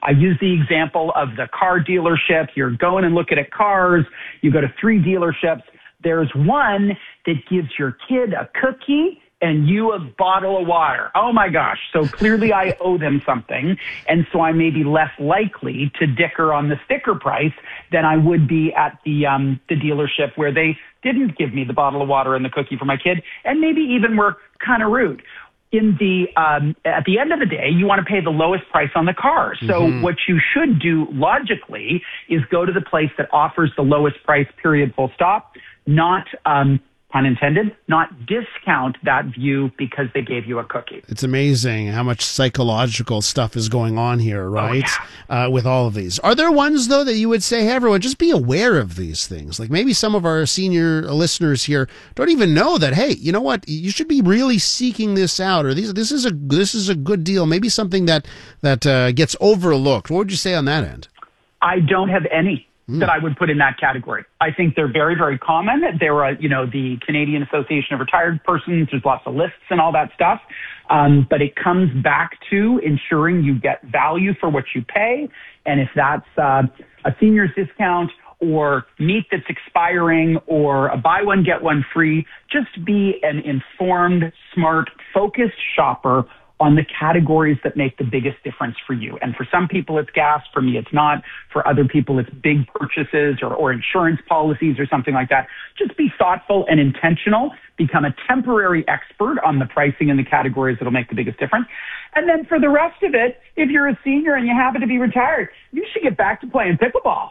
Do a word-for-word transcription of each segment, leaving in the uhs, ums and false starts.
I use the example of the car dealership. You're going and looking at cars. You go to three dealerships. There's one that gives your kid a cookie and you a bottle of water. Oh my gosh. So clearly I owe them something. And so I may be less likely to dicker on the sticker price than I would be at the, um, the dealership where they didn't give me the bottle of water and the cookie for my kid and maybe even were kind of rude. In the, um, at the end of the day, you want to pay the lowest price on the car. So mm-hmm. what you should do logically is go to the place that offers the lowest price, period, full stop, not, um, pun intended, not discount that view because they gave you a cookie. It's amazing how much psychological stuff is going on here, right? Oh, yeah. uh, with all of these. Are there ones, though, that you would say, hey, everyone, just be aware of these things? Like maybe some of our senior listeners here don't even know that, hey, you know what? You should be really seeking this out, or these, this is a this is a good deal. Maybe something that, that uh, gets overlooked. What would you say on that end? I don't have any that I would put in that category. I think they're very, very common. There are, you know, the Canadian Association of Retired Persons. There's lots of lists and all that stuff. Um, but it comes back to ensuring you get value for what you pay. And if that's uh, a senior's discount or meat that's expiring or a buy one, get one free, just be an informed, smart, focused shopper on the categories that make the biggest difference for you. And for some people, it's gas. For me, it's not. For other people, it's big purchases or, or insurance policies or something like that. Just be thoughtful and intentional. Become a temporary expert on the pricing and the categories that'll make the biggest difference. And then for the rest of it, if you're a senior and you happen to be retired, you should get back to playing pickleball.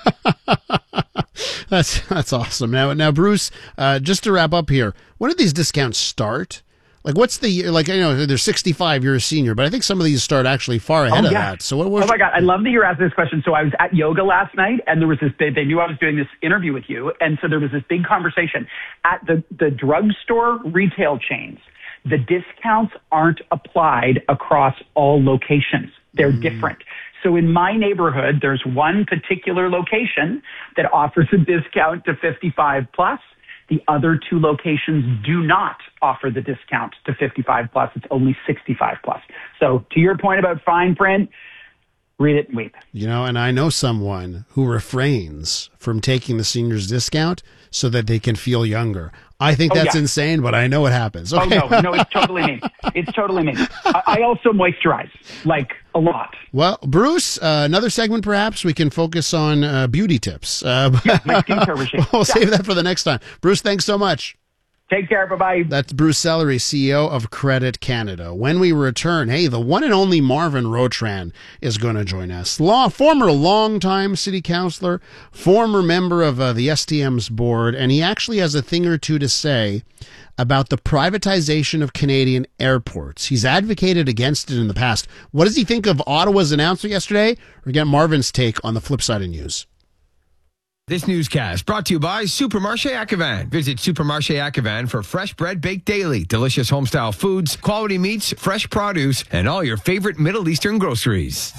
that's that's awesome. Now, now, Bruce, uh, just to wrap up here, when do these discounts start? Like, what's the year? Like, you know, they're sixty-five, you're a senior, but I think some of these start actually far ahead oh, of yeah. that. So, what was? Oh my God, I love that you're asking this question. So, I was at yoga last night, and there was this. They, they knew I was doing this interview with you, and so there was this big conversation at the the drugstore retail chains. The discounts aren't applied across all locations; they're mm. different. So in my neighborhood, there's one particular location that offers a discount to fifty-five plus. The other two locations do not offer the discount to fifty-five plus. It's only sixty-five plus. So to your point about fine print, read it and weep. You know, and I know someone who refrains from taking the seniors discount so that they can feel younger. I think that's oh, yeah. insane, but I know it happens. Okay. Oh, no, no, it's totally me. It's totally me. I, I also moisturize, like, a lot. Well, Bruce, uh, another segment perhaps, we can focus on uh, beauty tips. Uh, yeah, my skincare regime. We'll yeah. save that for the next time. Bruce, thanks so much. Take care. Bye-bye. That's Bruce Sellery, C E O of Credit Canada. When we return, hey, the one and only Marvin Rotran is going to join us. Law, former longtime city councillor, former member of uh, the S T M's board, and he actually has a thing or two to say about the privatization of Canadian airports. He's advocated against it in the past. What does he think of Ottawa's announcement yesterday? Or get Marvin's take on the flip side of news. This newscast brought to you by Supermarché Ackevan. Visit Supermarché Ackevan for fresh bread baked daily, delicious homestyle foods, quality meats, fresh produce, and all your favorite Middle Eastern groceries.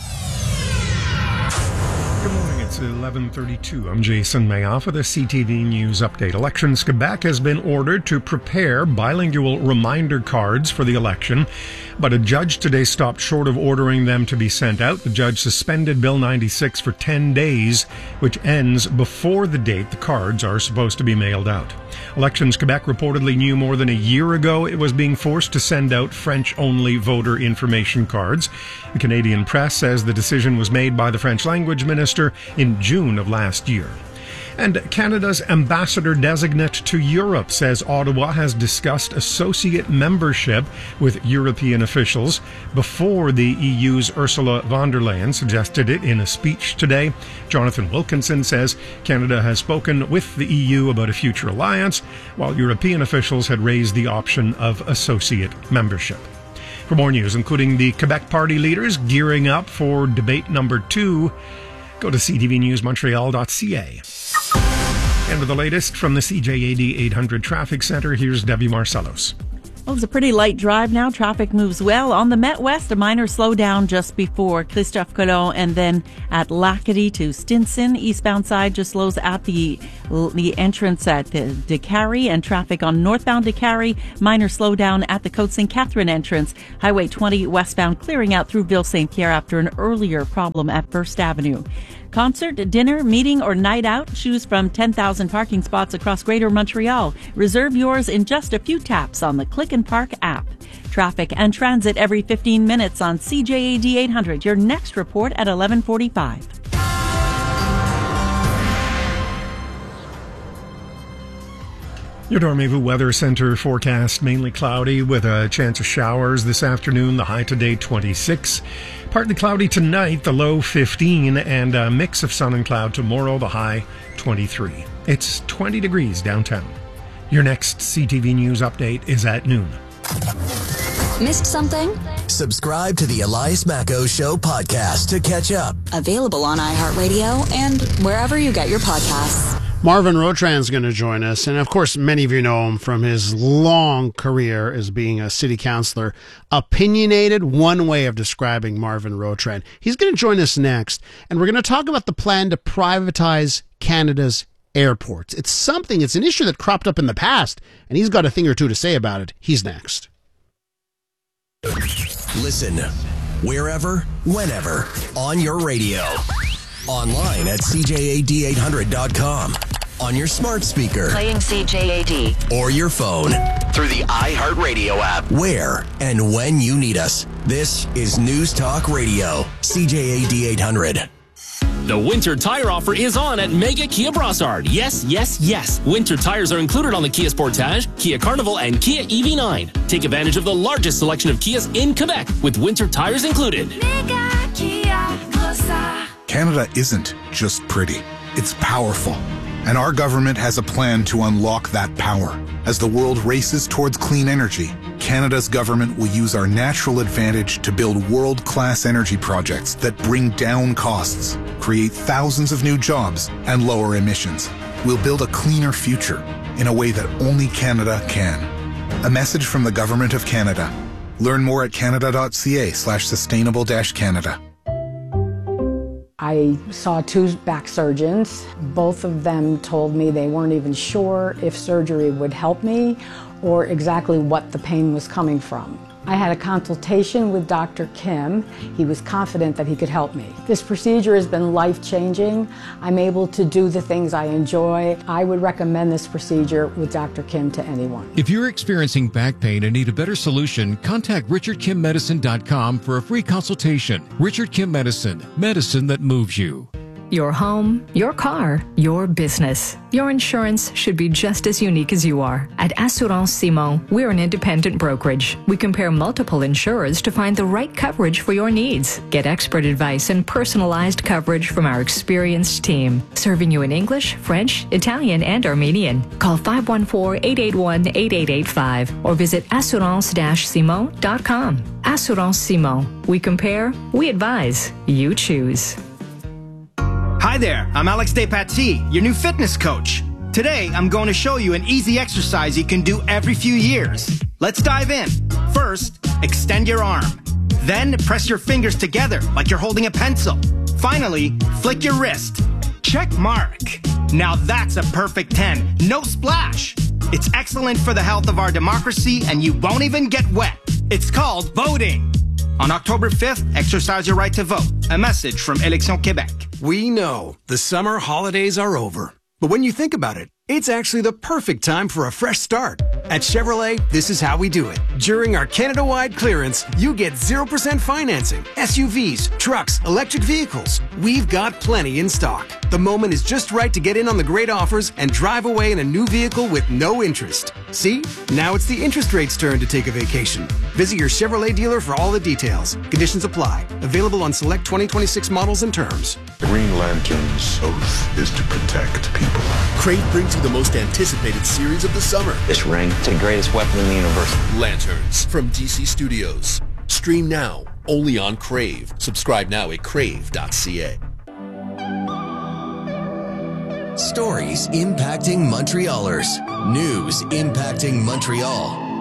Good morning, it's eleven thirty-two. I'm Jason Mayoff with a C T V News update. Elections Quebec has been ordered to prepare bilingual reminder cards for the election, but a judge today stopped short of ordering them to be sent out. The judge suspended Bill ninety-six for ten days, which ends before the date the cards are supposed to be mailed out. Elections Quebec reportedly knew more than a year ago it was being forced to send out French-only voter information cards. The Canadian press says the decision was made by the French language minister in June of last year. And Canada's ambassador-designate to Europe says Ottawa has discussed associate membership with European officials before the E U's Ursula von der Leyen suggested it in a speech today. Jonathan Wilkinson says Canada has spoken with the E U about a future alliance, while European officials had raised the option of associate membership. For more news, including the Quebec Party leaders gearing up for debate number two, go to c t v news montreal dot c a. And with the latest from the C J A D eight hundred Traffic Center, here's Debbie Marcellos. Well, it's a pretty light drive now. Traffic moves well. On the Met West, a minor slowdown just before Christophe Colomb, and then at Lacadie to Stinson. Eastbound side just slows at the the entrance at the DeCarry, and traffic on northbound DeCarry. Minor slowdown at the Côte Saint Catherine entrance. Highway twenty westbound clearing out through Ville Saint Pierre after an earlier problem at First Avenue. Concert, dinner, meeting, or night out? Choose from ten thousand parking spots across Greater Montreal. Reserve yours in just a few taps on the Click and Park app. Traffic and transit every fifteen minutes on C J A D eight hundred. Your next report at eleven forty-five. Your Dormez-vous Weather Center forecast mainly cloudy with a chance of showers this afternoon, the high today twenty-six. Partly cloudy tonight, the low fifteen, and a mix of sun and cloud tomorrow, the high twenty-three. It's twenty degrees downtown. Your next C T V News update is at noon. Missed something? Subscribe to the Elias Macco Show podcast to catch up. Available on iHeartRadio and wherever you get your podcasts. Marvin Rotran is going to join us, and of course many of you know him from his long career as being a city councillor. Opinionated, one way of describing Marvin Rotran. He's going to join us next, and we're going to talk about the plan to privatize Canada's airports. It's something, it's an issue that cropped up in the past, and he's got a thing or two to say about it. He's next. Listen, wherever, whenever, on your radio. Online at C J A D eight hundred dot com. On your smart speaker. Playing C J A D. Or your phone. Through the iHeartRadio app. Where and when you need us. This is News Talk Radio. C J A D eight hundred. The winter tire offer is on at Mega Kia Brossard. Yes, yes, yes. Winter tires are included on the Kia Sportage, Kia Carnival, and Kia E V nine. Take advantage of the largest selection of Kias in Quebec with winter tires included. Mega Kia Brossard. Canada isn't just pretty, it's powerful. And our government has a plan to unlock that power. As the world races towards clean energy, Canada's government will use our natural advantage to build world-class energy projects that bring down costs, create thousands of new jobs, and lower emissions. We'll build a cleaner future in a way that only Canada can. A message from the Government of Canada. Learn more at canada.ca slash sustainable dash Canada. I saw two back surgeons. Both of them told me they weren't even sure if surgery would help me or exactly what the pain was coming from. I had a consultation with Doctor Kim. He was confident that he could help me. This procedure has been life-changing. I'm able to do the things I enjoy. I would recommend this procedure with Doctor Kim to anyone. If you're experiencing back pain and need a better solution, contact richard kim medicine dot com for a free consultation. Richard Kim Medicine, medicine that moves you. Your home, your car, your business. Your insurance should be just as unique as you are. At Assurance Simon, we're an independent brokerage. We compare multiple insurers to find the right coverage for your needs. Get expert advice and personalized coverage from our experienced team, serving you in English, French, Italian, and Armenian. Call five one four, eight eight one, eight eight eight five or visit assurance dash simon dot com. Assurance Simon. We compare, we advise, you choose. Hi there, I'm Alex Despatie, your new fitness coach. Today, I'm going to show you an easy exercise you can do every few years. Let's dive in. First, extend your arm. Then, press your fingers together like you're holding a pencil. Finally, flick your wrist. Check mark. Now that's a perfect ten. No splash. It's excellent for the health of our democracy, and you won't even get wet. It's called voting. On October fifth, exercise your right to vote. A message from Élections Québec. We know the summer holidays are over. But when you think about it, it's actually the perfect time for a fresh start. At Chevrolet, this is how we do it. During our Canada-wide clearance, you get zero percent financing. S U Vs, trucks, electric vehicles. We've got plenty in stock. The moment is just right to get in on the great offers and drive away in a new vehicle with no interest. See? Now it's the interest rate's turn to take a vacation. Visit your Chevrolet dealer for all the details. Conditions apply. Available on select twenty twenty-six models and terms. The Green Lantern's oath is to protect people. Crave brings you the most anticipated series of the summer. This ring, it's the greatest weapon in the universe. Lanterns from D C Studios. Stream now, only on Crave. Subscribe now at crave dot c a. Stories impacting Montrealers. News impacting Montreal.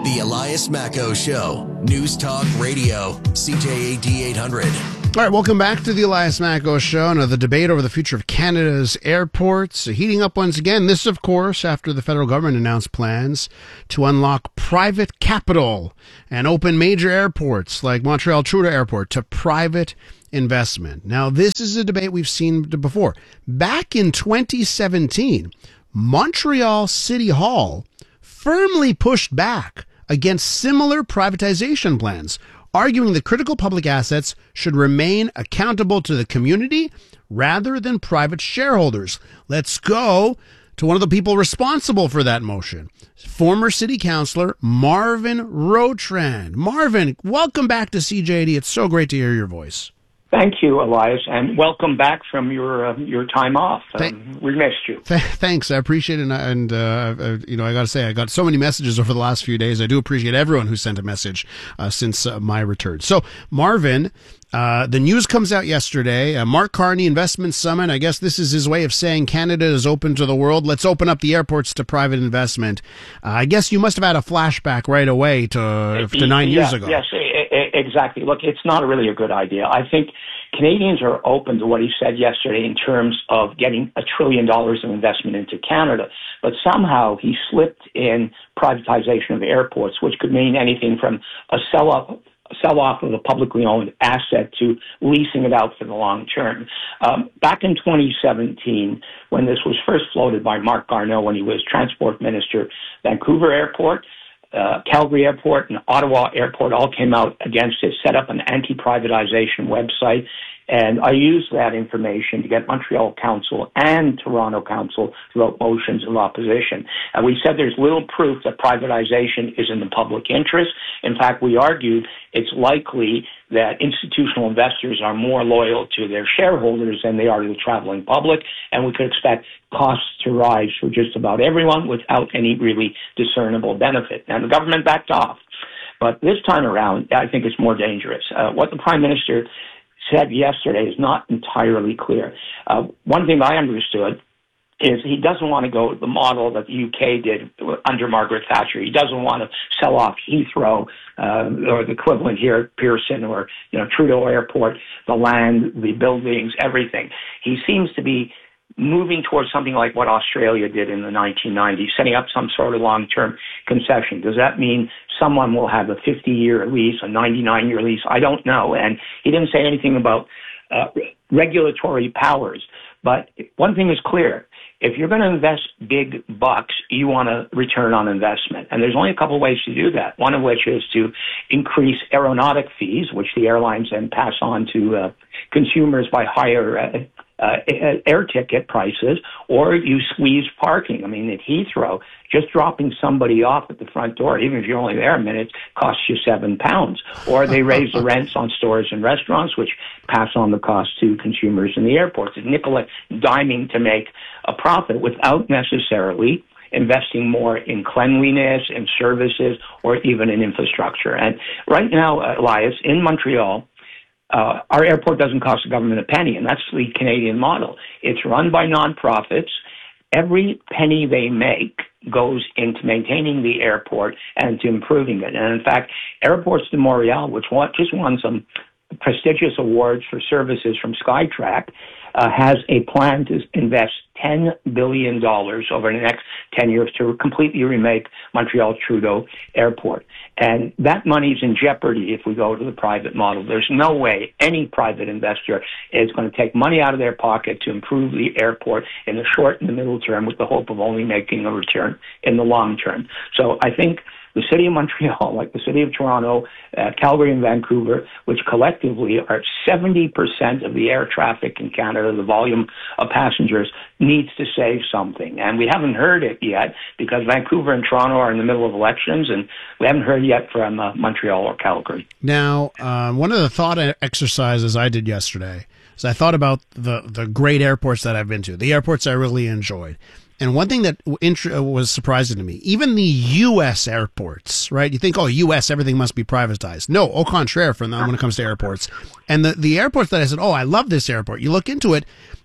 The Elias Macco Show. News Talk Radio. C J A D eight hundred. All right, welcome back to the Elias Macco Show. Now, the debate over the future of Canada's airports heating up once again. This, of course, after the federal government announced plans to unlock private capital and open major airports like Montreal Trudeau Airport to private investment. Now, this is a debate we've seen before. Back in twenty seventeen, Montreal City Hall firmly pushed back against similar privatization plans, arguing that critical public assets should remain accountable to the community rather than private shareholders. Let's go to one of the people responsible for that motion, former city councillor Marvin Rotrand. Marvin, welcome back to C J A D. It's so great to hear your voice. Thank you, Elias, and welcome back from your uh, your time off. Um, we missed you. Th- thanks, I appreciate it, and, and uh, uh, you know, I got to say, I got so many messages over the last few days. I do appreciate everyone who sent a message uh, since uh, my return. So, Marvin, uh, the news comes out yesterday. Uh, Mark Carney Investment Summit. I guess this is his way of saying Canada is open to the world. Let's open up the airports to private investment. Uh, I guess you must have had a flashback right away to to nine yeah, years ago. Yes, exactly. Look, it's not really a good idea. I think Canadians are open to what he said yesterday in terms of getting a trillion dollars of investment into Canada. But somehow he slipped in privatization of airports, which could mean anything from a sell-off sell off of a publicly owned asset to leasing it out for the long term. Um, back in twenty seventeen, when this was first floated by Marc Garneau when he was transport minister, Vancouver Airport, Uh, Calgary Airport and Ottawa Airport all came out against it, set up an anti-privatization website, and I used that information to get Montreal Council and Toronto Council to vote motions of opposition. And we said there's little proof that privatization is in the public interest. In fact, we argued it's likely that institutional investors are more loyal to their shareholders than they are to the traveling public, and we could expect costs to rise for just about everyone without any really discernible benefit. And the government backed off. But this time around, I think it's more dangerous. Uh, what the Prime Minister said yesterday is not entirely clear. Uh, one thing I understood is he doesn't want to go the model that the U K did under Margaret Thatcher. He doesn't want to sell off Heathrow uh, or the equivalent here at Pearson or you know Trudeau Airport, the land, the buildings, everything. He seems to be moving towards something like what Australia did in the nineteen nineties, setting up some sort of long-term concession. Does that mean someone will have a fifty-year lease, a ninety-nine-year lease? I don't know. And he didn't say anything about uh, regulatory powers. But one thing is clear. If you're going to invest big bucks, you want a return on investment. And there's only a couple of ways to do that, one of which is to increase aeronautic fees, which the airlines then pass on to uh, consumers by higher uh, uh, air ticket prices, or you squeeze parking. I mean, at Heathrow, just dropping somebody off at the front door, even if you're only there a minute, costs you seven pounds. Or they raise the rents on stores and restaurants, which pass on the cost to consumers in the airports. It's nickel and diming to make a profit without necessarily investing more in cleanliness and services or even in infrastructure. And right now, Elias, in Montreal, uh, our airport doesn't cost the government a penny, and that's the Canadian model. It's run by nonprofits. Every penny they make goes into maintaining the airport and to improving it. And in fact, Airports de Montréal, which just won some prestigious awards for services from Skytrack, uh, has a plan to invest ten billion dollars over the next ten years to completely remake Montreal Trudeau Airport. And that money's in jeopardy if we go to the private model. There's no way any private investor is going to take money out of their pocket to improve the airport in the short and the middle term with the hope of only making a return in the long term. So I think the city of Montreal, like the city of Toronto, uh, Calgary and Vancouver, which collectively are seventy percent of the air traffic in Canada, the volume of passengers, needs to say something. And we haven't heard it yet because Vancouver and Toronto are in the middle of elections, and we haven't heard yet from uh, Montreal or Calgary. Now, um, one of the thought exercises I did yesterday is I thought about the, the great airports that I've been to, the airports I really enjoyed. And one thing that was surprising to me, even the U S airports, right? You think, oh, U S, everything must be privatized. No, au contraire, for them when it comes to airports. And the, the airports that I said, oh, I love this airport. You look into it,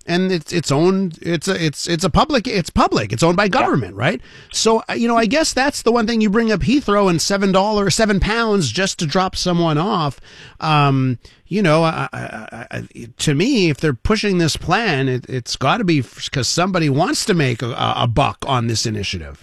and it's it's owned. It's a it's it's a public. It's public. It's owned by government, yeah. right? So you know, I guess that's the one thing you bring up Heathrow and seven dollars, seven pounds just to drop someone off. Um, you know, I, I, I, to me, if they're pushing this plan, it, it's got to be because somebody wants to make a, a buck on this initiative.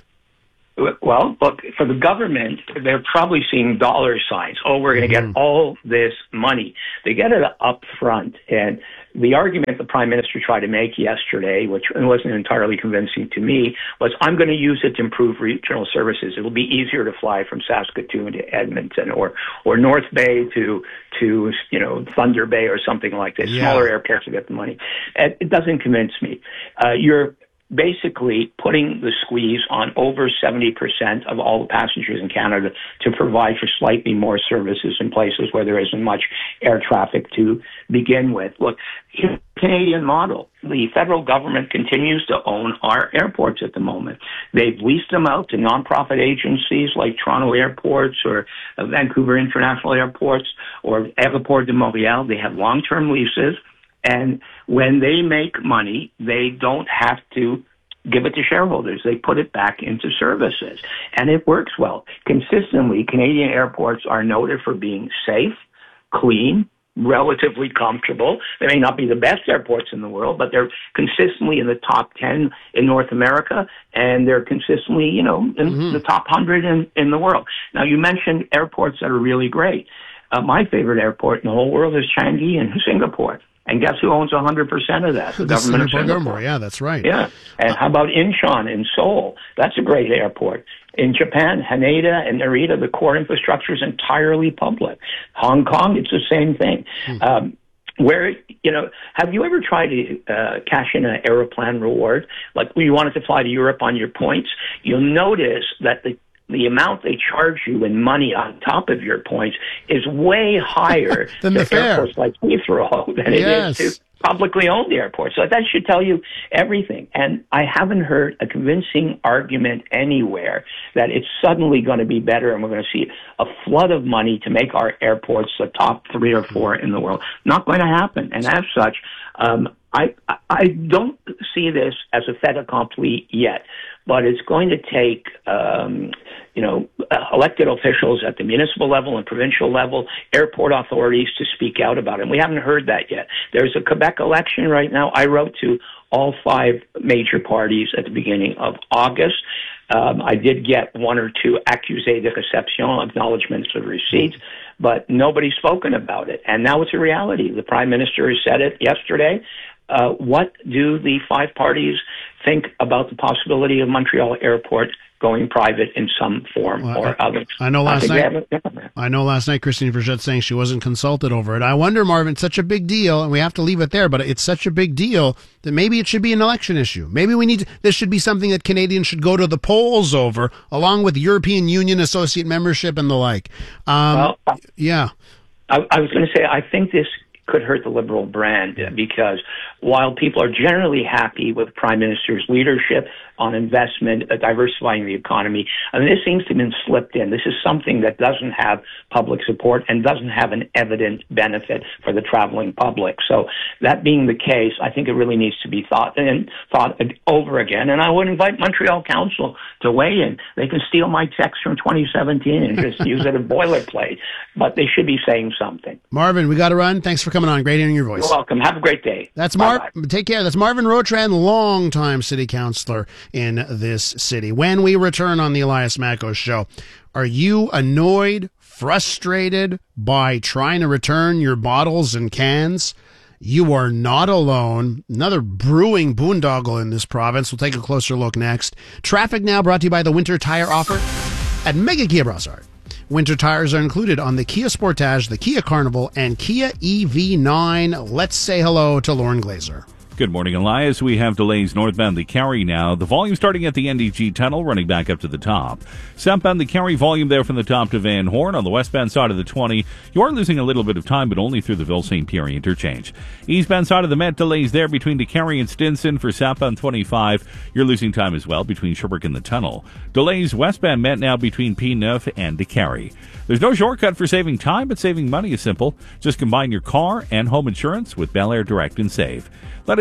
Well, look, for the government, they're probably seeing dollar signs. Oh, we're going to mm-hmm. get all this money. They get it up front. And the argument the Prime Minister tried to make yesterday, which wasn't entirely convincing to me, was I'm going to use it to improve regional services. It will be easier to fly from Saskatoon to Edmonton or, or North Bay to, to, you know, Thunder Bay or something like this. Yeah. Smaller airports to get the money. It doesn't convince me. Uh, you're basically putting the squeeze on over seventy percent of all the passengers in Canada to provide for slightly more services in places where there isn't much air traffic to begin with. Look, here's the Canadian model. The federal government continues to own our airports at the moment. They've leased them out to nonprofit agencies like Toronto Airports or uh, Vancouver International Airports or Aéroport de Montréal. They have long-term leases. And when they make money, they don't have to give it to shareholders. They put it back into services. And it works well. Consistently, Canadian airports are noted for being safe, clean, relatively comfortable. They may not be the best airports in the world, but they're consistently in the top ten in North America, and they're consistently, you know, in mm-hmm. the top one hundred in, in the world. Now, you mentioned airports that are really great. Uh, my favorite airport in the whole world is Changi in Singapore. And guess who owns one hundred percent of that? The, the government of Singapore. Government. Yeah, that's right. Yeah. And uh, how about Incheon in Seoul? That's a great airport. In Japan, Haneda and Narita, the core infrastructure is entirely public. Hong Kong, it's the same thing. Hmm. Um, where, you know, have you ever tried to uh, cash in an Aeroplan reward? Like when you wanted to fly to Europe on your points, you'll notice that the the amount they charge you in money on top of your points is way higher than to the fare. Airports like Heathrow than yes. it is to publicly owned airports. So that should tell you everything. And I haven't heard a convincing argument anywhere that it's suddenly going to be better and we're going to see a flood of money to make our airports the top three or four in the world. Not going to happen. And as such, um, I, I don't see this as a fait accompli yet, but it's going to take, um, you know, elected officials at the municipal level and provincial level, airport authorities to speak out about it. And we haven't heard that yet. There's a Quebec election right now. I wrote to all five major parties at the beginning of August. Um, I did get one or two accusés de réception, acknowledgments of receipts, but nobody's spoken about it. And now it's a reality. The Prime Minister has said it yesterday. Uh, what do the five parties think about the possibility of Montreal Airport going private in some form well, or I, other? I know last I night. I know last night Christine Vergette saying she wasn't consulted over it. I wonder, Marvin, it's such a big deal, and we have to leave it there. But it's such a big deal that maybe it should be an election issue. Maybe we need to, this should be something that Canadians should go to the polls over, along with European Union associate membership and the like. Um, well, yeah, I, I was going to say I think this could hurt the Liberal brand because while people are generally happy with the Prime Minister's leadership on investment, uh, diversifying the economy, I mean, this seems to have been slipped in. This is something that doesn't have public support and doesn't have an evident benefit for the traveling public. So that being the case, I think it really needs to be thought and thought over again. And I would invite Montreal Council to weigh in. They can steal my text from twenty seventeen and just use it as boilerplate, but they should be saying something. Marvin, we got to run. Thanks for coming on. Great hearing your voice. You're welcome. Have a great day. That's Mar- Take care. That's Marvin Rotran, longtime city councillor in this city. When we return on the Elias Makos Show, are you annoyed, frustrated by trying to return your bottles and cans? You are not alone. Another brewing boondoggle in this province. We'll take a closer look next. Traffic Now brought to you by the Winter Tire Offer at Mega Kia Brossard. Winter tires are included on the Kia Sportage, the Kia Carnival, and Kia E V nine. Let's say hello to Lauren Glazer. Good morning, Elias. We have delays northbound the Carry now. The volume starting at the N D G tunnel, running back up to the top. Southbound the Carry volume there from the top to Van Horn. On the westbound side of the twenty, you are losing a little bit of time, but only through the Ville-Saint Pierre interchange. Eastbound side of the Met, delays there between the Carry and Stinson. For southbound twenty-five, you're losing time as well between Sherbrooke and the tunnel. Delays westbound Met now between P nine and the Carry. There's no shortcut for saving time, but saving money is simple. Just combine your car and home insurance with Bel Air Direct and Save. Let us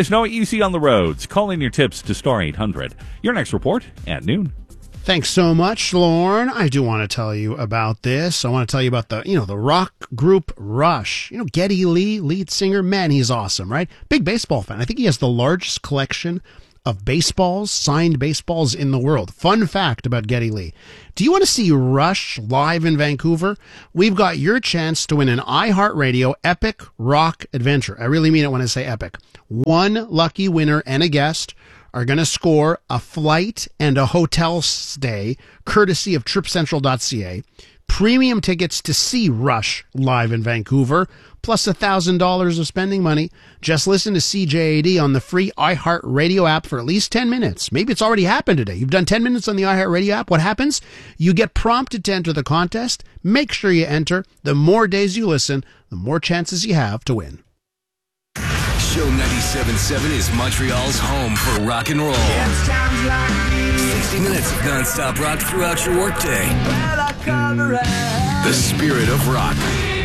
us know what you see on the roads. Call in your tips to Star eight hundred. Your next report at noon. Thanks so much, Lorne. I do want to tell you about this. I want to tell you about the, you know, the rock group Rush. You know, Geddy Lee, lead singer. Man, he's awesome, right? Big baseball fan. I think he has the largest collection of baseballs, signed baseballs in the world. Fun fact about Geddy Lee. Do you want to see Rush live in Vancouver? We've got your chance to win an iHeartRadio Epic Rock Adventure. I really mean it when I say epic. One lucky winner and a guest are going to score a flight and a hotel stay courtesy of trip central dot c a, premium tickets to see Rush live in Vancouver, plus one thousand dollars of spending money. Just listen to C J A D on the free iHeartRadio app for at least ten minutes. Maybe it's already happened today. You've done ten minutes on the iHeartRadio app. What happens? You get prompted to enter the contest. Make sure you enter. The more days you listen, the more chances you have to win. Show ninety-seven point seven is Montreal's home for rock and roll. sixty minutes of non-stop rock throughout your workday. The spirit of rock.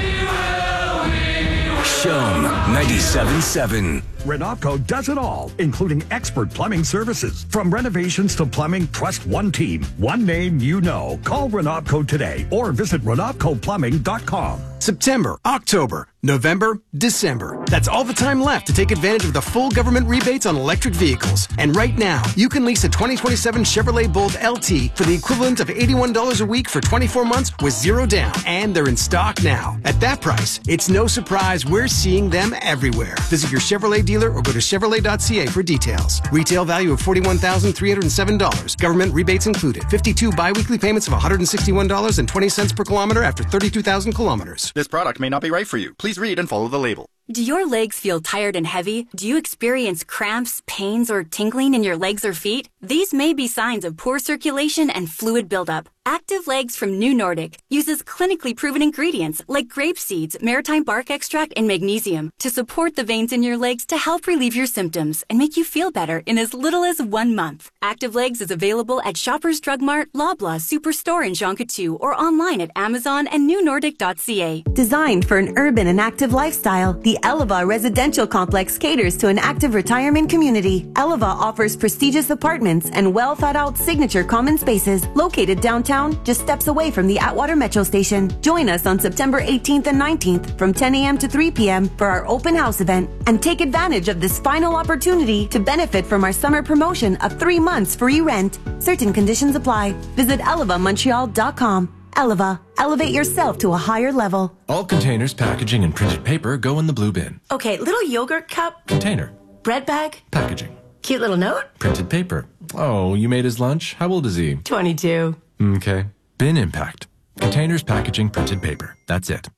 Show ninety-seven point seven. Renopco does it all, including expert plumbing services. From renovations to plumbing, trust one team, one name you know. Call Renopco today or visit renopco plumbing dot com. September, October, November, December. That's all the time left to take advantage of the full government rebates on electric vehicles. And right now, you can lease a twenty twenty-seven Chevrolet Bolt L T for the equivalent of eighty-one dollars a week for twenty-four months with zero down. And they're in stock now. At that price, it's no surprise we're seeing them everywhere. Visit your Chevrolet dealer or go to chevrolet dot c a for details. Retail value of forty-one thousand three hundred seven dollars. Government rebates included. fifty-two biweekly payments of one hundred sixty-one dollars and twenty cents per kilometer after thirty-two thousand kilometers. This product may not be right for you. Please read and follow the label. Do your legs feel tired and heavy? Do you experience cramps, pains, or tingling in your legs or feet? These may be signs of poor circulation and fluid buildup. Active Legs from New Nordic uses clinically proven ingredients like grape seeds, maritime bark extract, and magnesium to support the veins in your legs to help relieve your symptoms and make you feel better in as little as one month. Active Legs is available at Shoppers Drug Mart, Loblaw, Superstore, and Jean Coutu, or online at Amazon and new nordic dot c a. Designed for an urban and active lifestyle, the Eleva Residential Complex caters to an active retirement community. Eleva offers prestigious apartments and well-thought-out signature common spaces located downtown, just steps away from the Atwater Metro Station. Join us on September eighteenth and nineteenth from ten a.m. to three p.m. for our open house event and take advantage of this final opportunity to benefit from our summer promotion of three months free rent. Certain conditions apply. Visit eleva montreal dot com. Eleva. Elevate yourself to a higher level. All containers, packaging, and printed paper go in the blue bin. Okay, little yogurt cup. Container. Bread bag. Packaging. Cute little note. Printed paper. Oh, you made his lunch? How old is he? twenty-two. Okay. Bin impact. Containers, packaging, printed paper. That's it.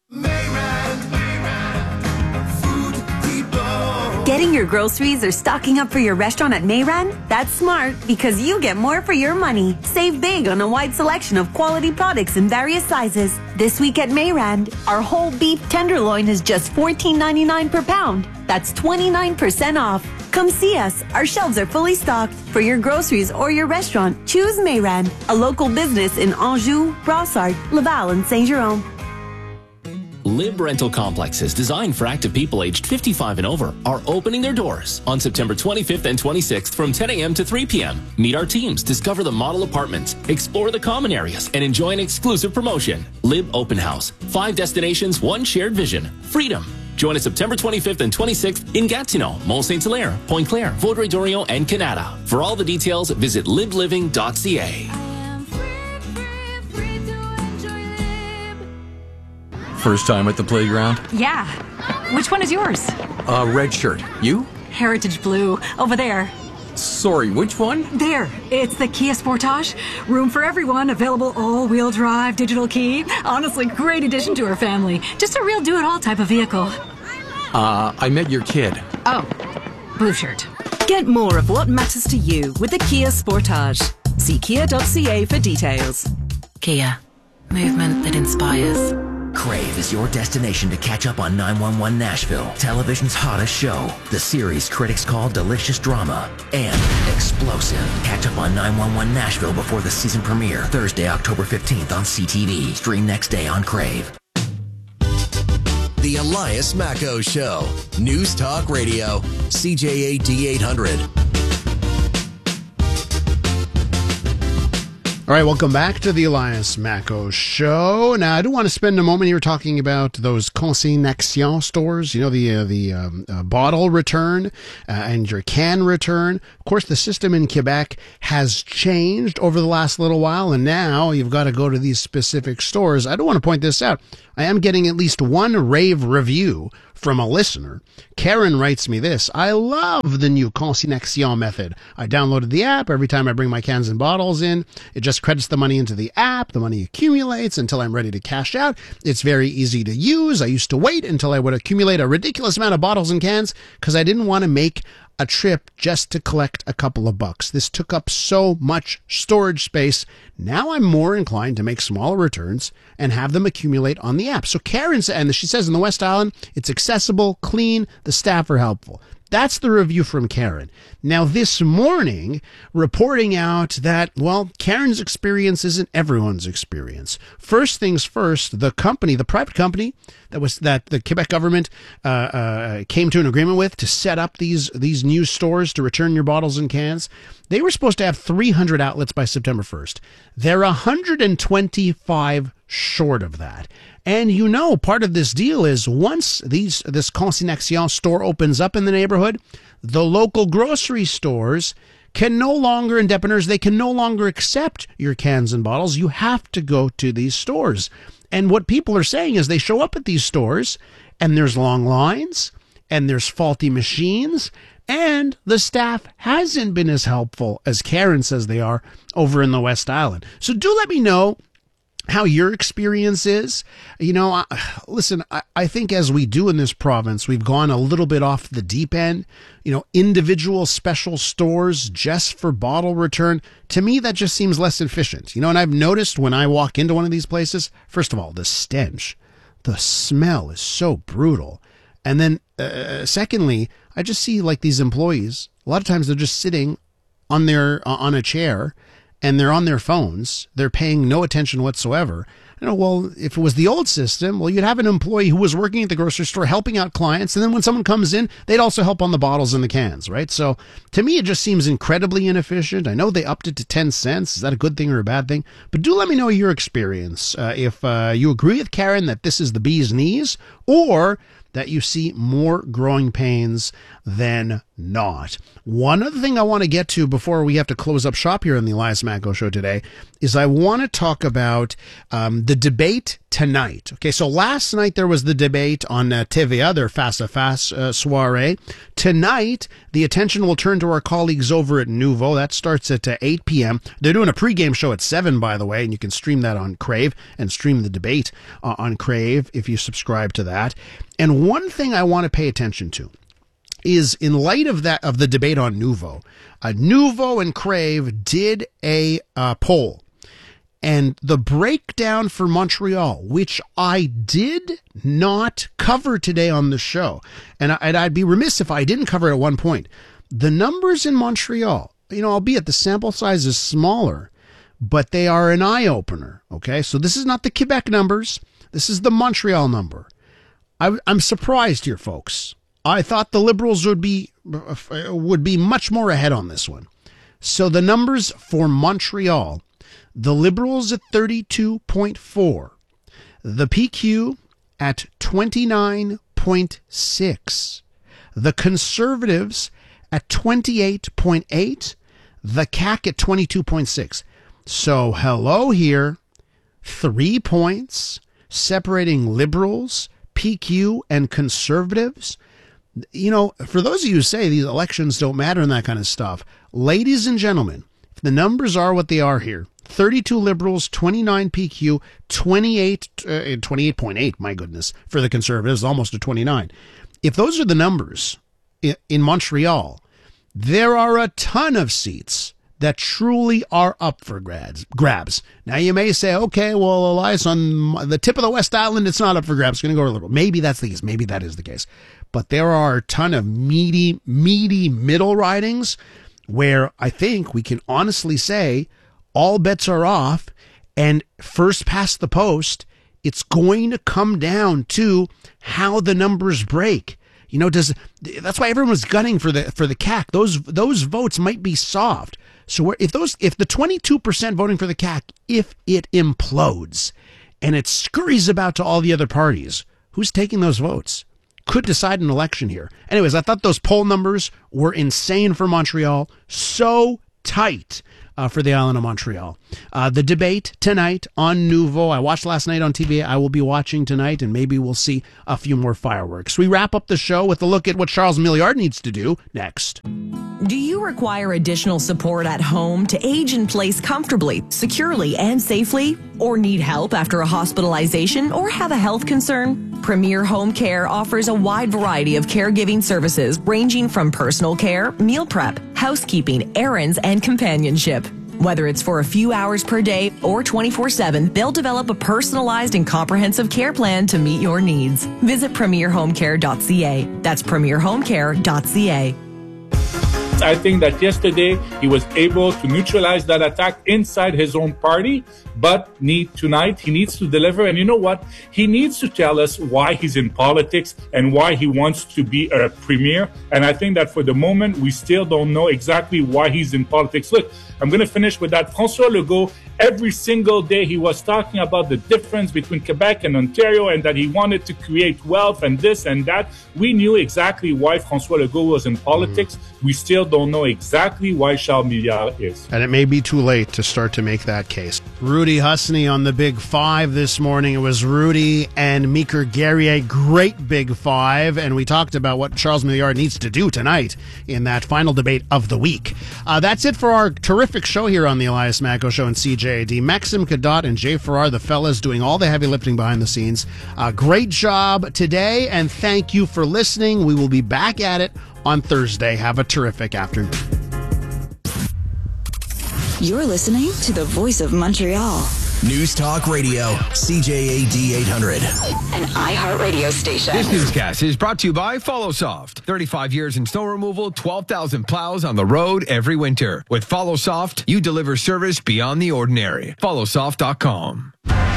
Getting your groceries or stocking up for your restaurant at Mayran? That's smart because you get more for your money. Save big on a wide selection of quality products in various sizes. This week at Mayran, our whole beef tenderloin is just fourteen ninety-nine per pound. That's twenty-nine percent off. Come see us. Our shelves are fully stocked. For your groceries or your restaurant, choose Mayran, a local business in Anjou, Brossard, Laval, and Saint-Jérôme. Lib Rental Complexes, designed for active people aged fifty-five and over, are opening their doors on September twenty-fifth and twenty-sixth from ten a.m. to three p.m. Meet our teams, discover the model apartments, explore the common areas, and enjoy an exclusive promotion. Lib Open House. Five destinations, one shared vision. Freedom. Join us September twenty-fifth and twenty-sixth in Gatineau, Mont Saint Hilaire, Pointe Claire, Vaudreuil-Dorion, and Canada. For all the details, visit lib living dot c a. First time at the playground? Yeah. Which one is yours? Uh, red shirt. You? Heritage Blue. Over there. Sorry, which one? There. It's the Kia Sportage. Room for everyone. Available all-wheel drive, digital key. Honestly, great addition to our family. Just a real do-it-all type of vehicle. Uh, I met your kid. Oh. Blue shirt. Get more of what matters to you with the Kia Sportage. See kia dot c a for details. Kia. Movement that inspires. Crave is your destination to catch up on nine one one Nashville, television's hottest show. The series critics call delicious drama and explosive. Catch up on nine one one Nashville before the season premiere, Thursday, October fifteenth on C T V. Stream next day on Crave. The Elias Macco Show. News Talk Radio. C J A D eight hundred. All right, welcome back to the Elias Macco Show. Now, I do want to spend a moment here talking about those consignation stores, you know, the uh, the um, uh, bottle return uh, and your can return. Of course, the system in Quebec has changed over the last little while, and now you've got to go to these specific stores. I do want to point this out. I am getting at least one rave review from a listener. Karen writes me this: I love the new consignation method. I downloaded the app. Every time I bring my cans and bottles in, it just credits the money into the app. The money accumulates until I'm ready to cash out. It's very easy to use. I used to wait until I would accumulate a ridiculous amount of bottles and cans because I didn't want to make a trip just to collect a couple of bucks. This took up so much storage space. Now I'm more inclined to make smaller returns and have them accumulate on the app. So Karen, and she says in the West Island, it's accessible, clean, the staff are helpful. That's the review from Karen. Now, this morning, reporting out that, well, Karen's experience isn't everyone's experience. First things first, the company, the private company that was that the Quebec government uh, uh, came to an agreement with to set up these these new stores to return your bottles and cans, they were supposed to have three hundred outlets by September first. They're one hundred twenty-five short of that. And you know, part of this deal is once these this consignation store opens up in the neighborhood, the local grocery stores can no longer, and depanneurs, they can no longer accept your cans and bottles. You have to go to these stores. And what people are saying is they show up at these stores and there's long lines and there's faulty machines and the staff hasn't been as helpful as Karen says they are over in the West Island. So do let me know how your experience is. You know, I, listen, I, I think as we do in this province, we've gone a little bit off the deep end. You know, individual special stores just for bottle return. To me, that just seems less efficient. You know, and I've noticed when I walk into one of these places, first of all, the stench, the smell is so brutal. And then uh, secondly, I just see like these employees, a lot of times they're just sitting on their uh, on a chair and they're on their phones. They're paying no attention whatsoever. You know, well, if it was the old system, well, you'd have an employee who was working at the grocery store helping out clients, and then when someone comes in, they'd also help on the bottles and the cans, right? So to me, it just seems incredibly inefficient. I know they upped it to ten cents. Is that a good thing or a bad thing? But do let me know your experience. Uh, if uh, you agree with Karen that this is the bee's knees, or that you see more growing pains than not. One other thing I want to get to before we have to close up shop here on the Elias Macco Show today is I want to talk about um, the debate tonight. Okay, so last night there was the debate on uh, T V A, their Face à Face uh, soiree. Tonight, the attention will turn to our colleagues over at Nouveau. That starts at uh, eight p.m. They're doing a pregame show at seven, by the way, and you can stream that on Crave and stream the debate uh, on Crave if you subscribe to that. And one thing I want to pay attention to is in light of that, of the debate on Nouveau, uh, Nouveau and Crave did a uh, poll, and the breakdown for Montreal, which I did not cover today on the show, and, I, and I'd be remiss if I didn't cover it at one point. The numbers in Montreal, you know, albeit the sample size is smaller, but they are an eye-opener, okay? So this is not the Quebec numbers. This is the Montreal number. I, I'm surprised here, folks. I thought the Liberals would be would be much more ahead on this one. So the numbers for Montreal, the Liberals at thirty-two point four, the P Q at twenty-nine point six, the Conservatives at twenty-eight point eight, the C A Q at twenty-two point six. So hello here, three points separating Liberals, P Q, and Conservatives. You know, for those of you who say these elections don't matter and that kind of stuff, ladies and gentlemen, if the numbers are what they are here, thirty-two Liberals, twenty-nine P Q, twenty-eight, uh, twenty-eight point eight, my goodness, for the Conservatives, almost a twenty-nine. If those are the numbers in, in Montreal, there are a ton of seats that truly are up for grabs. grabs. Now, you may say, okay, well, Elias, on the tip of the West Island, it's not up for grabs. It's going to go a little. Maybe that's the case. Maybe that is the case. But there are a ton of meaty, meaty middle ridings where I think we can honestly say all bets are off, and first past the post it's going to come down to how the numbers break. You know, does that's why everyone was gunning for the for the C A C. Those those votes might be soft. So if those if the twenty-two percent voting for the C A C, if it implodes and it scurries about to all the other parties, who's taking those votes? Could decide an election here. Anyways, I thought those poll numbers were insane for Montreal. So tight uh, for the island of Montreal. Uh, the debate tonight on Nouveau. I watched last night on T V. I will be watching tonight, and maybe we'll see a few more fireworks. We wrap up the show with a look at what Charles Milliard needs to do next. Do you require additional support at home to age in place comfortably, securely, and safely? Or need help after a hospitalization or have a health concern? Premier Home Care offers a wide variety of caregiving services ranging from personal care, meal prep, housekeeping, errands, and companionship. Whether it's for a few hours per day or twenty-four seven, they'll develop a personalized and comprehensive care plan to meet your needs. Visit premier home care dot c a. That's premier home care dot c a. I think that yesterday he was able to neutralize that attack inside his own party, but need tonight he needs to deliver. And you know what? He needs to tell us why he's in politics and why he wants to be a premier. And I think that for the moment, we still don't know exactly why he's in politics. Look, I'm going to finish with that. François Legault, every single day he was talking about the difference between Quebec and Ontario and that he wanted to create wealth and this and that. We knew exactly why François Legault was in politics. Mm. We still don't know exactly why Charles Milliard is. And it may be too late to start to make that case. Rudy Husney on the Big Five this morning. It was Rudy and Meeker Guerrier. Great Big Five. And we talked about what Charles Milliard needs to do tonight in that final debate of the week. Uh, that's it for our terrific show here on the Elias Macko Show and C J A D. Maxim Kadot and Jay Farrar, the fellas doing all the heavy lifting behind the scenes. Uh, great job today, and thank you for listening. We will be back at it on Thursday. Have a terrific afternoon. You're listening to the Voice of Montreal. News Talk Radio, C J A D eight hundred. An iHeartRadio station. This newscast is brought to you by FollowSoft. thirty-five years in snow removal, twelve thousand plows on the road every winter. With FollowSoft, you deliver service beyond the ordinary. follow soft dot com.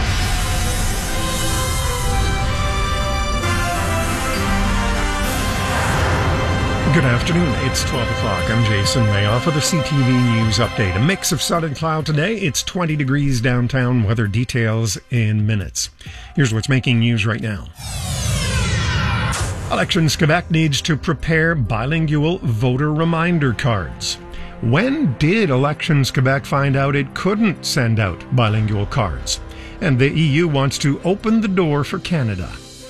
Good afternoon. It's twelve o'clock. I'm Jason Mayoff with a C T V News update. A mix of sun and cloud today. It's twenty degrees downtown. Weather details in minutes. Here's what's making news right now. Elections Quebec needs to prepare bilingual voter reminder cards. When did Elections Quebec find out it couldn't send out bilingual cards? And the E U wants to open the door for Canada.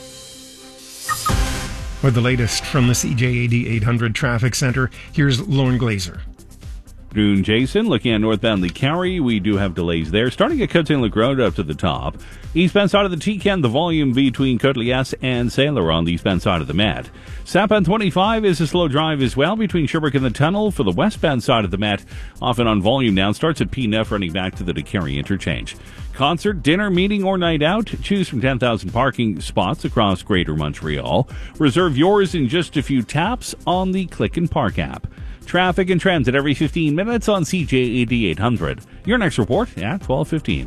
With the latest from the C J A D eight hundred Traffic Center, here's Lauren Glazer. Afternoon, Jason. Looking at northbound Lee Carry, we do have delays there. Starting at Côte-Saint-Luc Road up to the top. Eastbound side of the T-Ken, the volume between Côte-Liesse and Sailor on the eastbound side of the Met. Southbound twenty-five is a slow drive as well between Sherbrooke and the Tunnel for the westbound side of the Met. Often on volume now. Starts at P N F running back to the DeCarry interchange. Concert, dinner, meeting, or night out. Choose from ten thousand parking spots across Greater Montreal. Reserve yours in just a few taps on the Click and Park app. Traffic and transit every fifteen minutes on C J A D eight hundred. Your next report at twelve fifteen.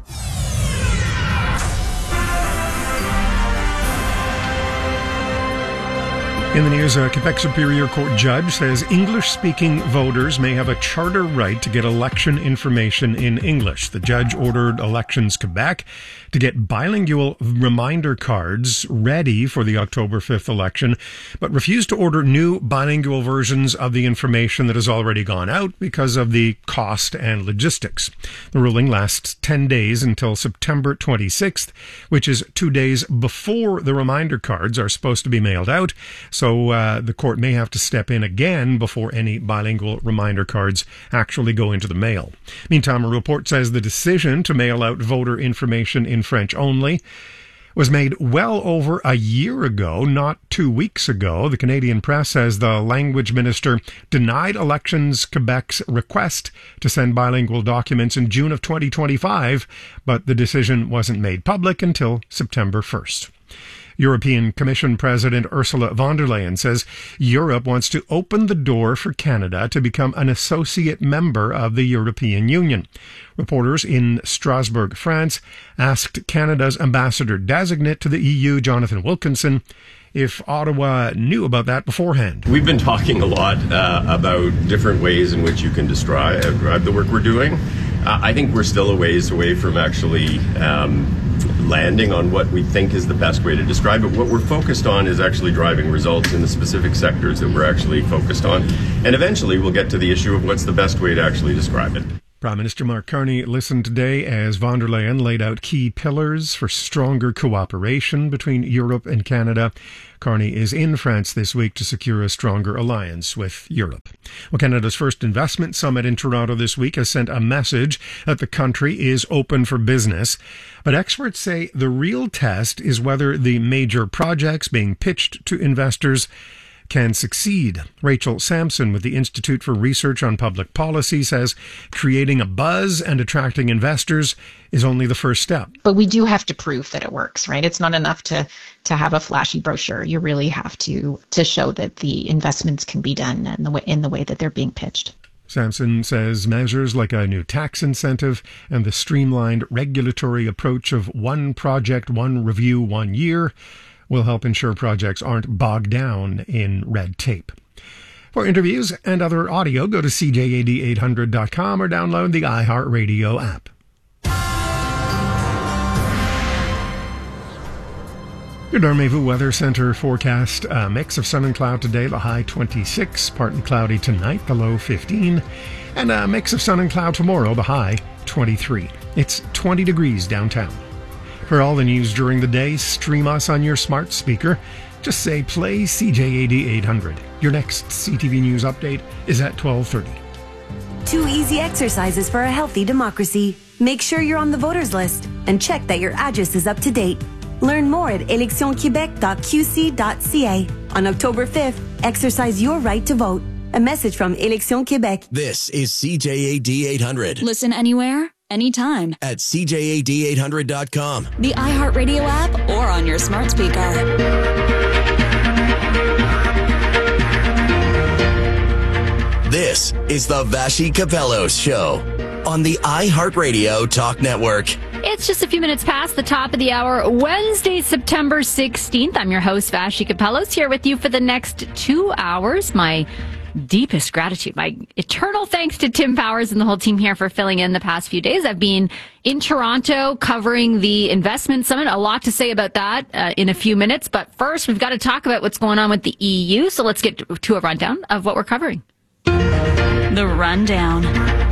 In the news, a Quebec Superior Court judge says English-speaking voters may have a charter right to get election information in English. The judge ordered Elections Quebec to get bilingual reminder cards ready for the October fifth election, but refused to order new bilingual versions of the information that has already gone out because of the cost and logistics. The ruling lasts ten days until September twenty-sixth, which is two days before the reminder cards are supposed to be mailed out. So uh, the court may have to step in again before any bilingual reminder cards actually go into the mail. Meantime, a report says the decision to mail out voter information in French only was made well over a year ago, not two weeks ago. The Canadian Press says the language minister denied Elections Quebec's request to send bilingual documents in June of twenty twenty-five, but the decision wasn't made public until September first. European Commission President Ursula von der Leyen says Europe wants to open the door for Canada to become an associate member of the European Union. Reporters in Strasbourg, France, asked Canada's ambassador-designate to the E U, Jonathan Wilkinson, if Ottawa knew about that beforehand. We've been talking a lot uh, about different ways in which you can describe uh, the work we're doing. Uh, I think we're still a ways away from actually um, landing on what we think is the best way to describe it. What we're focused on is actually driving results in the specific sectors that we're actually focused on. And eventually we'll get to the issue of what's the best way to actually describe it. Prime Minister Mark Carney listened today as von der Leyen laid out key pillars for stronger cooperation between Europe and Canada. Carney is in France this week to secure a stronger alliance with Europe. Well, Canada's first investment summit in Toronto this week has sent a message that the country is open for business. But experts say the real test is whether the major projects being pitched to investors can succeed. Rachel Sampson with the Institute for Research on Public Policy says creating a buzz and attracting investors is only the first step. But we do have to prove that it works, right? It's not enough to to have a flashy brochure. You really have to to show that the investments can be done in the way, in the way that they're being pitched. Sampson says measures like a new tax incentive and the streamlined regulatory approach of one project, one review, one year will help ensure projects aren't bogged down in red tape. For interviews and other audio, go to C J A D eight hundred dot com or download the iHeartRadio app. Your Rendezvous Weather Center forecast, a mix of sun and cloud today, the high twenty-six, partly cloudy tonight, the low fifteen, and a mix of sun and cloud tomorrow, the high twenty-three. It's twenty degrees downtown. For all the news during the day, stream us on your smart speaker. Just say, play C J A D eight hundred. Your next C T V News update is at twelve thirty. Two easy exercises for a healthy democracy. Make sure you're on the voters list and check that your address is up to date. Learn more at elections quebec dot q c dot c a. On October fifth, exercise your right to vote. A message from Élections Québec. This is C J A D eight hundred. Listen anywhere, anytime. At C J A D eight hundred dot com. The iHeartRadio app or on your smart speaker. This is the Vashi Capellos Show on the iHeartRadio Talk Network. It's just a few minutes past the top of the hour, Wednesday, September sixteenth. I'm your host, Vashi Capellos, here with you for the next two hours. My deepest gratitude, my eternal thanks to Tim Powers and the whole team here for filling in the past few days. I've been in Toronto covering the investment summit. A lot to say about that uh, in a few minutes. But first, we've got to talk about what's going on with the E U. So let's get to a rundown of what we're covering. The rundown.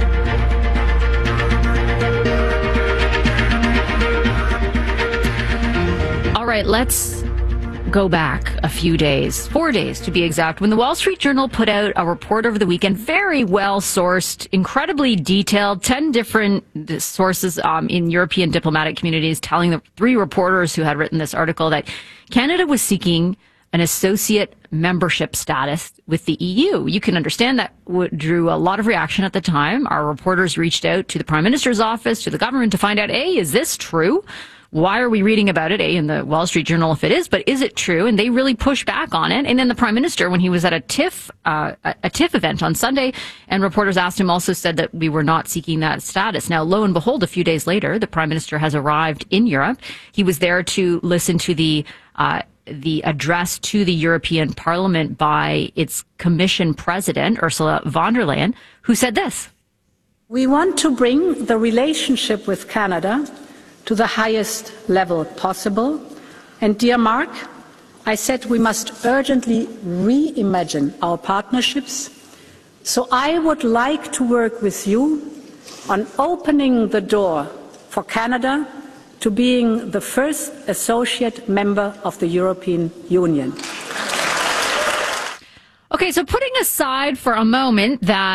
All right, let's go back a few days, four days to be exact, when the Wall Street Journal put out a report over the weekend, very well sourced, incredibly detailed, ten different sources um, in European diplomatic communities telling the three reporters who had written this article that Canada was seeking an associate membership status with the E U. You can understand that w- drew a lot of reaction at the time. Our reporters reached out to the Prime Minister's office, to the government to find out, A, is this true? Why are we reading about it, A, in the Wall Street Journal if it is, but is it true? And they really pushed back on it. And then the Prime Minister, when he was at a TIFF, uh, a TIFF event on Sunday, and reporters asked him, also said that we were not seeking that status. Now, lo and behold, a few days later, the Prime Minister has arrived in Europe. He was there to listen to the uh the address to the European Parliament by its Commission President, Ursula von der Leyen, who said this. We want to bring the relationship with Canada to the highest level possible. And dear Mark, I said we must urgently reimagine our partnerships. So I would like to work with you on opening the door for Canada to being the first associate member of the European Union. Okay, so putting aside for a moment that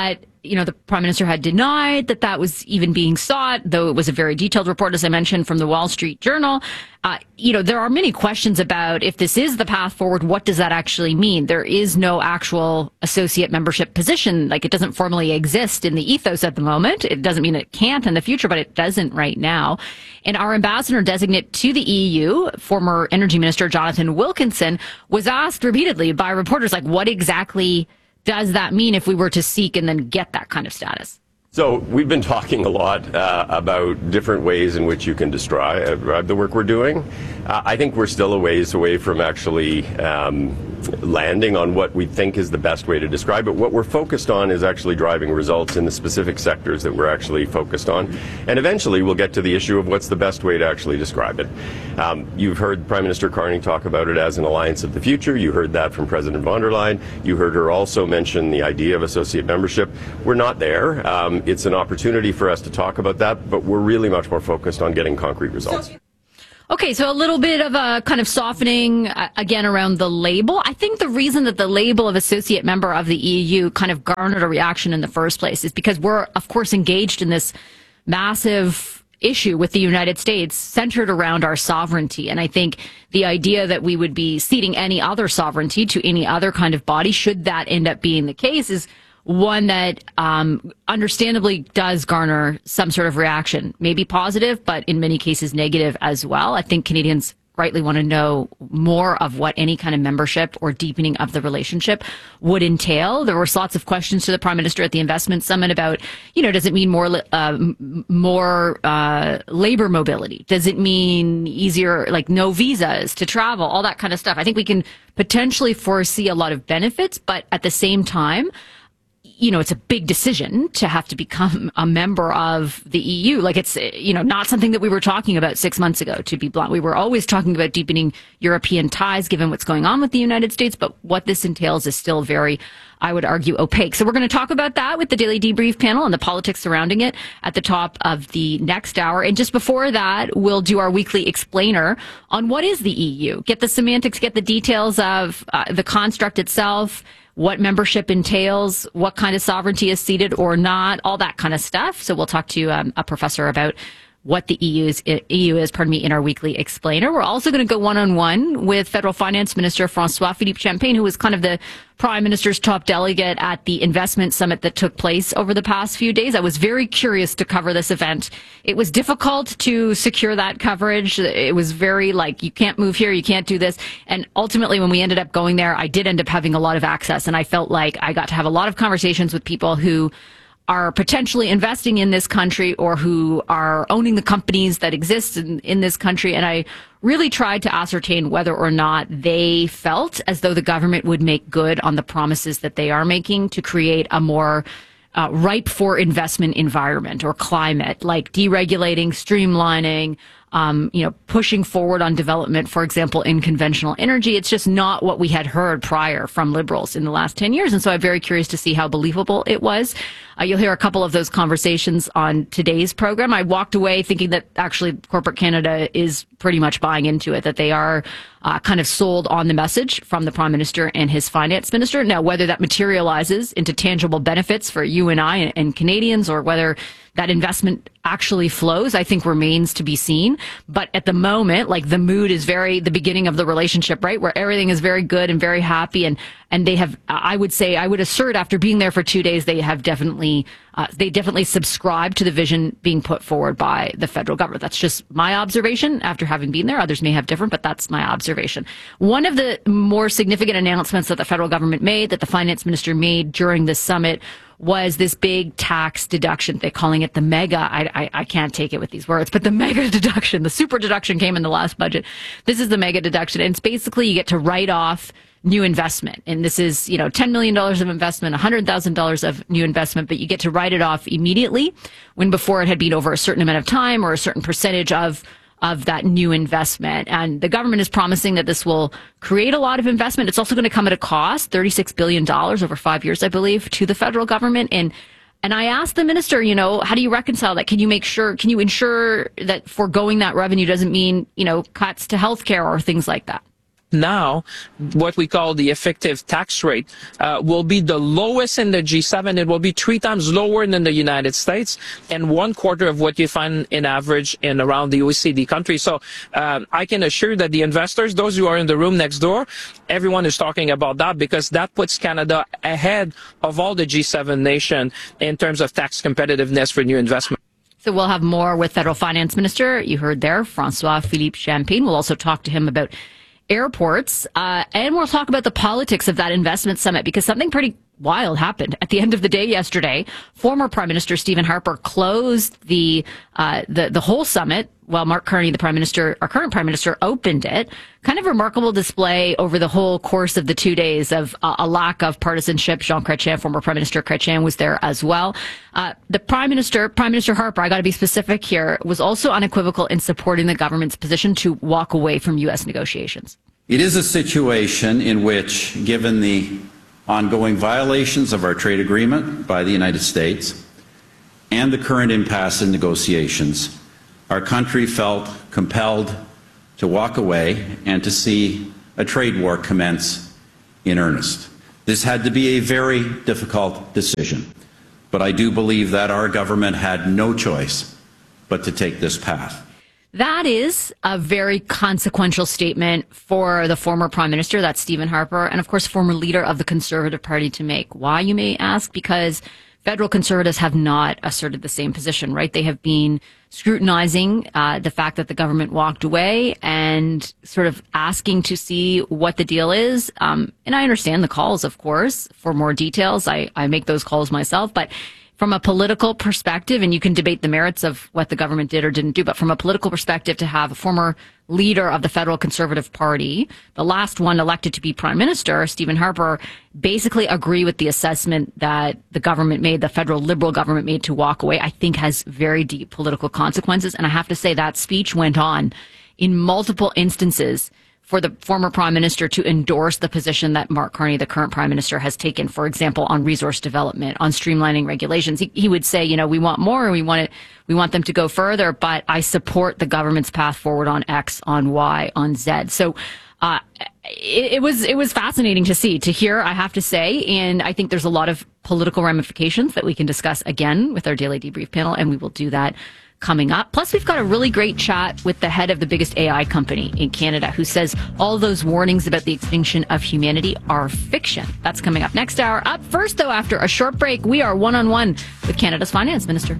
you know, the Prime Minister had denied that that was even being sought, though it was a very detailed report, as I mentioned, from the Wall Street Journal. Uh, you know, there are many questions about if this is the path forward, what does that actually mean? There is no actual associate membership position. Like, it doesn't formally exist in the ethos at the moment. It doesn't mean it can't in the future, but it doesn't right now. And our ambassador designate to the E U, former Energy Minister Jonathan Wilkinson, was asked repeatedly by reporters, like, what exactly does that mean if we were to seek and then get that kind of status? So we've been talking a lot uh, about different ways in which you can describe uh, the work we're doing. Uh, I think we're still a ways away from actually um, landing on what we think is the best way to describe it. What we're focused on is actually driving results in the specific sectors that we're actually focused on. And eventually we'll get to the issue of what's the best way to actually describe it. Um, you've heard Prime Minister Carney talk about it as an alliance of the future. You heard that from President von der Leyen. You heard her also mention the idea of associate membership. We're not there. Um, it's an opportunity for us to talk about that, but we're really much more focused on getting concrete results. Okay, so a little bit of a kind of softening, uh, again, around the label. I think the reason that the label of associate member of the E U kind of garnered a reaction in the first place is because we're, of course, engaged in this massive issue with the United States centered around our sovereignty. And I think the idea that we would be ceding any other sovereignty to any other kind of body, should that end up being the case, is one that um, understandably does garner some sort of reaction, maybe positive, but in many cases negative as well. I think Canadians rightly want to know more of what any kind of membership or deepening of the relationship would entail. There were lots of questions to the Prime Minister at the Investment Summit about, you know, does it mean more uh, more uh, labor mobility? Does it mean easier, like no visas to travel, all that kind of stuff? I think we can potentially foresee a lot of benefits, but at the same time, you know, it's a big decision to have to become a member of the E U. Like, it's, you know, not something that we were talking about six months ago, to be blunt. We were always talking about deepening European ties, given what's going on with the United States. But what this entails is still very, I would argue, opaque. So we're going to talk about that with the Daily Debrief panel and the politics surrounding it at the top of the next hour. And just before that, we'll do our weekly explainer on what is the E U. Get the semantics, get the details of uh, the construct itself, what membership entails, what kind of sovereignty is ceded or not, all that kind of stuff. So we'll talk to um, a professor about what the E U is, E U is, pardon me, in our weekly explainer. We're also going to go one-on-one with Federal Finance Minister François-Philippe Champagne, who was kind of the Prime Minister's top delegate at the investment summit that took place over the past few days. I was very curious to cover this event. It was difficult to secure that coverage. It was very like, you can't move here, you can't do this. And ultimately, when we ended up going there, I did end up having a lot of access. And I felt like I got to have a lot of conversations with people who are potentially investing in this country or who are owning the companies that exist in, in this country. And I really tried to ascertain whether or not they felt as though the government would make good on the promises that they are making to create a more uh, ripe for investment environment or climate, like deregulating, streamlining, Um, you know, pushing forward on development, for example, in conventional energy. It's just not what we had heard prior from Liberals in the last ten years. And so I'm very curious to see how believable it was. Uh, you'll hear a couple of those conversations on today's program. I walked away thinking that actually corporate Canada is pretty much buying into it, that they are uh, kind of sold on the message from the Prime Minister and his finance minister. Now, whether that materializes into tangible benefits for you and I and, and Canadians, or whether that investment actually flows, I think remains to be seen. But at the moment, like, the mood is very the beginning of the relationship, right? Where everything is very good and very happy. And, and they have, I would say, I would assert after being there for two days, they have definitely, uh, they definitely subscribe to the vision being put forward by the federal government. That's just my observation after having been there. Others may have different, but that's my observation. One of the more significant announcements that the federal government made, that the finance minister made during this summit, was this big tax deduction. They're calling it the mega. I, I, I can't take it with these words, but the mega deduction, the super deduction came in the last budget. This is the mega deduction. And it's basically you get to write off new investment. And this is, you know, ten million dollars of investment, one hundred thousand dollars of new investment, but you get to write it off immediately, when before it had been over a certain amount of time or a certain percentage of of that new investment. And the government is promising that this will create a lot of investment. It's also going to come at a cost, thirty-six billion dollars over five years, I believe, to the federal government. And and I asked the minister, you know, how do you reconcile that? Can you make sure, can you ensure that foregoing that revenue doesn't mean, you know, cuts to healthcare or things like that? now, what we call the effective tax rate uh, will be the lowest in the G seven. It will be three times lower than the United States and one quarter of what you find in average in around the O E C D countries. So um, I can assure that the investors, those who are in the room next door, everyone is talking about that because that puts Canada ahead of all the G seven nations in terms of tax competitiveness for new investment. So we'll have more with Federal Finance Minister. You heard there, François-Philippe Champagne. We'll also talk to him about airports, uh, and we'll talk about the politics of that investment summit because something pretty wild happened at the end of the day yesterday. Former Prime Minister Stephen Harper closed the uh, the the whole summit while Mark Carney, the Prime Minister, our current Prime Minister, opened it. Kind of remarkable display over the whole course of the two days of uh, a lack of partisanship. Jean Chrétien, former Prime Minister Chrétien, was there as well. Uh, the Prime Minister, Prime Minister Harper, I got to be specific here, was also unequivocal in supporting the government's position to walk away from U S negotiations. It is a situation in which, given the ongoing violations of our trade agreement by the United States and the current impasse in negotiations, our country felt compelled to walk away and to see a trade war commence in earnest. This had to be a very difficult decision, but I do believe that our government had no choice but to take this path. That is a very consequential statement for the former Prime Minister, that's Stephen Harper, and of course former leader of the Conservative Party to make. Why, you may ask? Because federal Conservatives have not asserted the same position, right? They have been scrutinizing uh, the fact that the government walked away and sort of asking to see what the deal is. Um, and I understand the calls, of course, for more details. I, I make those calls myself, but from a political perspective, and you can debate the merits of what the government did or didn't do, but from a political perspective, to have a former leader of the federal Conservative Party, the last one elected to be Prime Minister, Stephen Harper, basically agree with the assessment that the government made, the federal Liberal government made to walk away, I think has very deep political consequences. And I have to say that speech went on in multiple instances for the former Prime Minister to endorse the position that Mark Carney, the current Prime Minister, has taken, for example, on resource development, on streamlining regulations. He, he would say, you know, we want more, we want it, we want them to go further, but I support the government's path forward on X, on Y, on Z. So, uh, it, it was, it was fascinating to see, to hear, I have to say, and I think there's a lot of political ramifications that we can discuss again with our daily debrief panel, and we will do that coming up. Plus, we've got a really great chat with the head of the biggest A I company in Canada, who says all those warnings about the extinction of humanity are fiction. That's coming up next hour. Up first, though, after a short break, we are one-on-one with Canada's Finance Minister.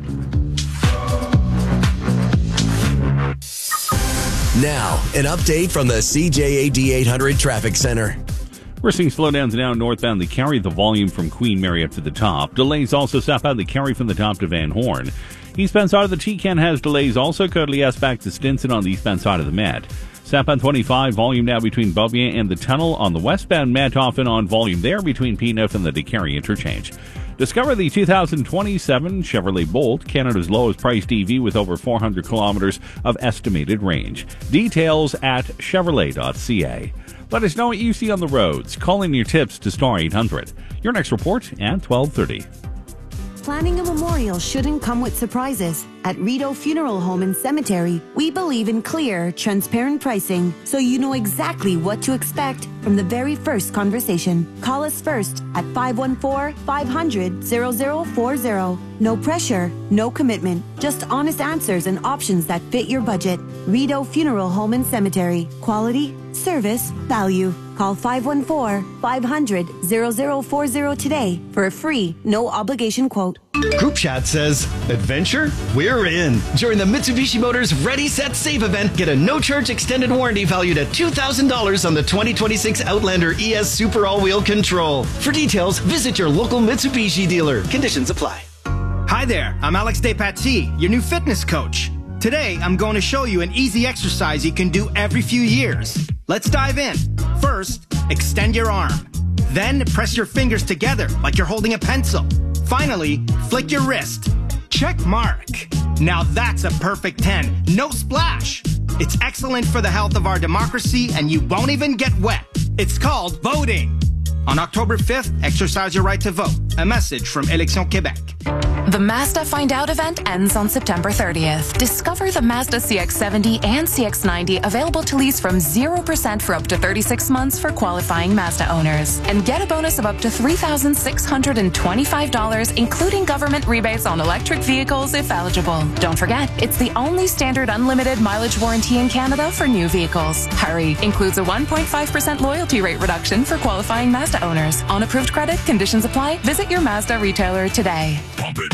Now, an update from the C J A D eight hundred Traffic Center. We're seeing slowdowns now northbound the Carry, the volume from Queen Mary up to the top. Delays also southbound the Carry from the top to Van Horn. Eastbound side of the T-Can has delays also. Courtly-S back to Stinson on the eastbound side of the Met. Southbound twenty-five, volume now between Beaubien and the tunnel. On the westbound Met, often on volume there between Peanut and the DeCarry interchange. Discover the two thousand twenty-seven Chevrolet Bolt, Canada's lowest priced E V with over four hundred kilometers of estimated range. Details at chevrolet dot c a. Let us know what you see on the roads. Call in your tips to Star eight hundred. Your next report at twelve thirty. Planning a memorial shouldn't come with surprises. At Rideau Funeral Home and Cemetery, we believe in clear, transparent pricing, so you know exactly what to expect from the very first conversation. Call us first at five one four, five hundred, zero zero four zero. No pressure, no commitment, just honest answers and options that fit your budget. Rideau Funeral Home and Cemetery. Quality, service, value. Call five one four, five hundred, zero zero four zero today for a free, no obligation quote. Group Chat says, adventure? We're in. During the Mitsubishi Motors Ready, Set, Save event, get a no-charge extended warranty valued at two thousand dollars on the twenty twenty-six Outlander E S Super All-Wheel Control. For details, visit your local Mitsubishi dealer. Conditions apply. Hi there, I'm Alex Despatie, your new fitness coach. Today, I'm going to show you an easy exercise you can do every few years. Let's dive in. First, extend your arm. Then, press your fingers together like you're holding a pencil. Finally, flick your wrist. Check mark. Now that's a perfect ten. No splash. It's excellent for the health of our democracy, and you won't even get wet. It's called voting. On October fifth, exercise your right to vote. A message from Élections Québec. The Mazda Find Out event ends on September thirtieth. Discover the Mazda C X seventy and C X ninety available to lease from zero percent for up to thirty-six months for qualifying Mazda owners. And get a bonus of up to three thousand six hundred twenty-five dollars, including government rebates on electric vehicles if eligible. Don't forget, it's the only standard unlimited mileage warranty in Canada for new vehicles. Hurry! Includes a one point five percent loyalty rate reduction for qualifying Mazda owners. On approved credit, conditions apply. Visit your Mazda retailer today.